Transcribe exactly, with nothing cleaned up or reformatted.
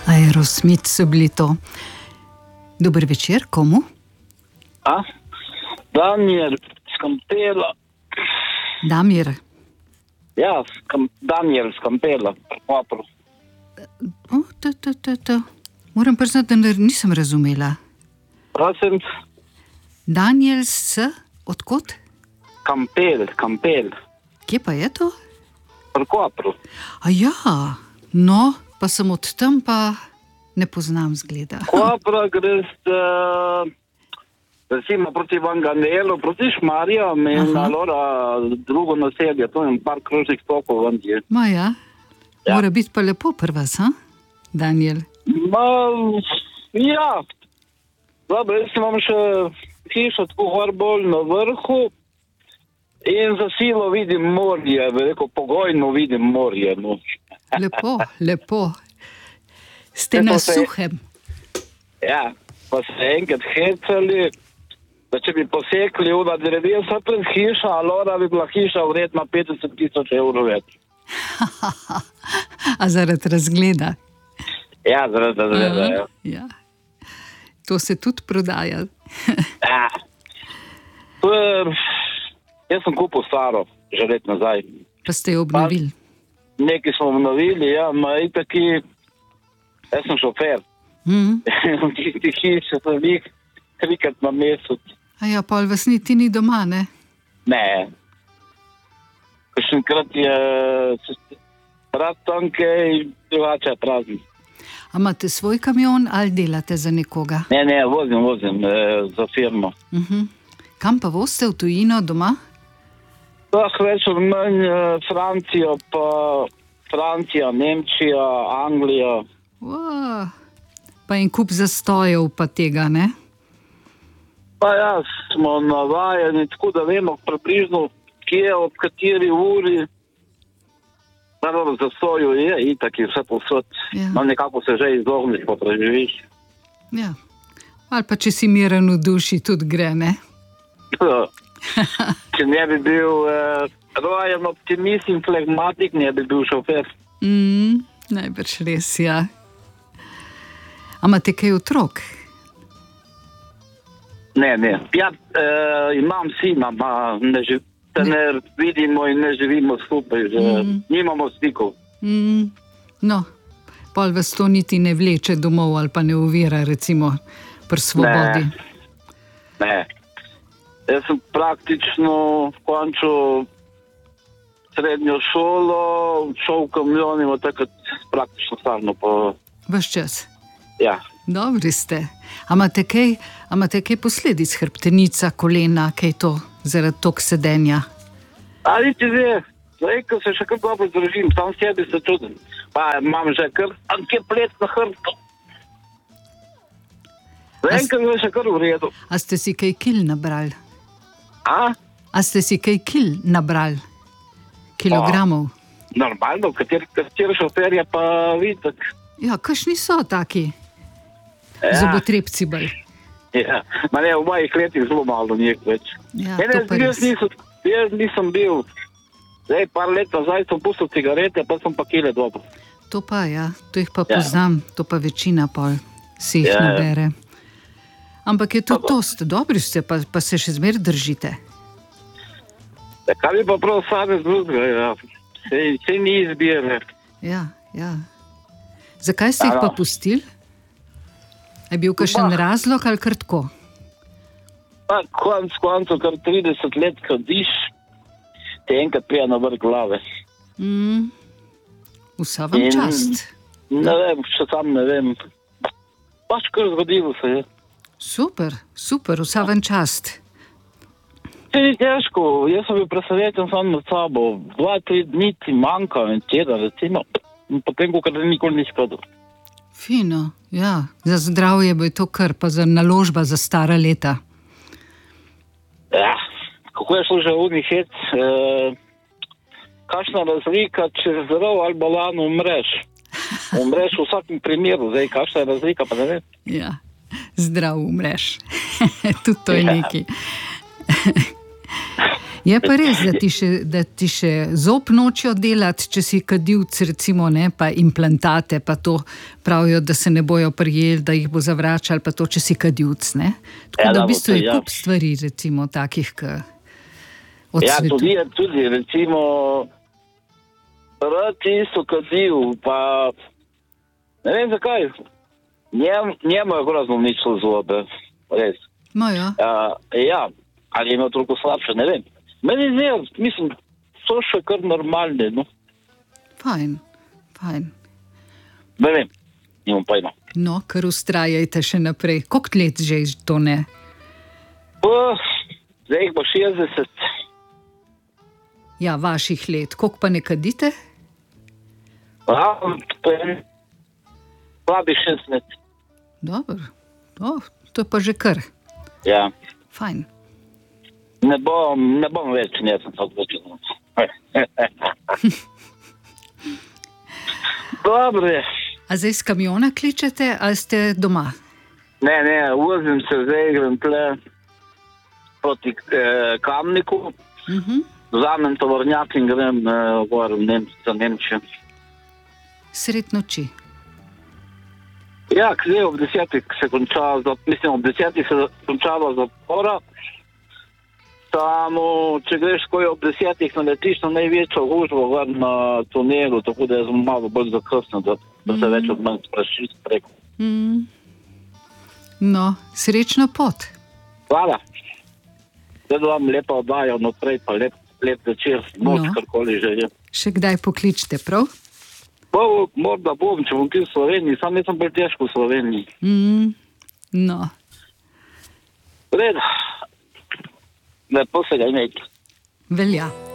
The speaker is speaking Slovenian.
Aerosmith so bili to. Dober večer, komu? A? Damir, Skampela. Damir. Ja, skam, Damir, Skampela. Papro. O, to, to, to, to. Moram priznati, da nisem razumela. Prosim? Daniel S. Odkot? Kampel, Kampel. Kje pa je to? Pri Kopru. A ja, no, pa sem od tam pa ne poznam zgleda. Kopra greš, uh, recimo proti Vanganelu, proti Šmarjam in alora drugo naselje, to je par krožnih stokov van je. Ma ja, Ja. mora biti pa lepo pri vas, ha? Daniel. Ma, ja. Dobro, jaz imam še hišo tako gor bolj na vrhu in za silo vidim morje, veliko pogojno vidim morje. No. Lepo, lepo. Ste na Lepo se je. suhem. Ja, pa se enkrat hecali, da če bi posekli una drevesa pred hišo, alora bi bila hiša vredna petdeset tisoč evrov več. A zaradi razgleda? Ja, zaradi razgleda, ja. Ja. To se tudi prodaja. Ja. To je, jaz sem kupil staro, že let nazaj. Pa ste jo obnovili. Nekaj smo obnovili, ja, ma itaki, jaz sem šofer. Mhm. Ti hiše sem jih trikrat na mesec. A ja, pol vas niti ni doma, ne? Ne. Kakšenkrat je rad tanke in drugače je prazen. A imate svoj kamion ali delate za nekoga? Ne, ne, vozim, vozim eh, za firmo. Mhm. Kam pa voste v tujino doma? Tak več od manj eh, Francijo, pa Francija, Nemčija, Anglija. Wow. Pa en kup zastojev pa tega, ne? Pa ja, smo navajeni, tako da vemo približno, kje, ob kateri uri. Naravno, zastoju je itak in vse povsod. Ja. No, nekako se že izogniš, pa preživiš. Ja. Ali pa če si miren v duši, tudi gre, ne? Če ne bi bil eh, rojen optimist in flegmatik, ne bi bil šofer. Mm, najbrž res, ja. A imate kaj otrok? Ne, ne. Ja, eh, imam sina, ma ne, živ, ne. ne vidimo in ne živimo skupaj, že Mm. nimamo stikov. Mm, no, pol vas to niti ne vleče domov ali pa ne ovira, recimo, pri svobodi. Ne. Jaz sem praktično končal srednjo šolo, šel v kamion in takrat praktično stalno po... Ves čas. Ja. Dobri ste. A imate kaj, a imate kaj posledic, hrbtenica, kolena, kaj to, zaradi tog sedenja? Ali ti ve, zdaj, ko se še kar dobro držim, sam sebi se čudim. Pa imam že kar anke plet na hrbtu. Zdaj, ko je še kar v redu. A ste si kaj kil nabrali? A? A ste si kaj kil nabrali? Kilogramov? Normalno, kateri, kateri šofer je pa vidik. Ja, kakšni so taki? Ja. Zobotrebci bolj. Ja, ma ne, v mojih letih zelo malo njih več. Ja, ne, to ne, pa jaz, res. nisem, jaz nisem bil, zdaj par let nazaj sem pustil cigarete, pa sem pa kile dobro. To pa, ja, to jih pa Ja. poznam, to pa večina pol si jih Ja, ja. nabere. Ampak je tudi to, ste dobri ste, pa, pa se še zmer držite. Ja, kaj bi pa prav same drugega, ja. Sej, sej ni izbire. Ja, ja. Zakaj ste jih Ja, pa no. pustili? Je bil kakšen Bah. razlog ali kar tako? Pa konc koncev, kar trideset let kadiš, te enkrat prija na vrh glave. Mm. Vsa vam In- čast. Ne vem, še sam ne vem. Pač kar zgodilo se je. Super, super, vsa vam čast. Se ni težko, jaz sem bil presaveten sam nad sabo. Dva, tri dni ti manjka in teden, recimo. In potem, ko kar nikoli ni škodil. Fino, ja. Za zdravje bo je to kar, pa za naložba za stara leta. Ja, kako je šlo že v unih hec, eh, kakšna razlika, če zdrav ali bolan umreš. Umreš v vsakem primeru, zdaj kakšna je razlika, pa ne vem. Ja, zdrav umreš. Tudi to je Ja. nekaj. Je pa res, da ti še, da ti še zob nočijo delati, če si kadilc, recimo, ne, pa implantate, pa to pravijo, da se ne bojo prijeli, da jih bo zavračal, pa to, če si kadilc, ne. Tako Ja, da da v bo bistvu to, je ja. kup stvari, recimo, takih, ki Ja, odsvetujejo. tudi, je tudi, recimo, rad isto kadil, pa ne vem zakaj. Njem, njemu je grozno uničilo zobe, res. No, ja. Uh, ja, ali je imel toliko slabše, ne vem. Meni ne, mislim, so še kar normalne, no. Fajn, fajn. Ne vem, nimam pojma. No, kar ustrajajte še naprej. Koliko let že to ne? Uh, zdaj jih bo šestdeset. Ja, vaših let. Koliko pa ne kadite? Ja, slabi šest let. Dobro, to, to je pa že kar. Ja, Fajn. ne bom, ne bom več, ne sem se odločil. Dobro je. A zdaj s kamiona kličete, ali ste doma? Ne, ne, vozim se zdaj, grem tle proti eh, Kamniku, Mhm. vzamem tovornjak in grem eh, gor v Nem za Nemčijo. Sred noči. Ja, zdaj ob desetih se konča, za- mislim, ob desetih se končava zapora. Samo, če greš takoj ob desetih, naletiš na največjo gužvo gor na tunelu, tako da je malo bolj zakasno, da, da se več od manj sprašiš preko. Mm. No, srečno pot. Hvala. Zdaj da vam lepa oddajo naprej, pa lep, lep večer, noč, No. no. karkoli že je. Še kdaj pokličte, prav? Bo, morda bom, če bom kje v Sloveniji, sam jaz sem bolj težko v Sloveniji. Mm. No, Red, lepo se ga imeti. velja.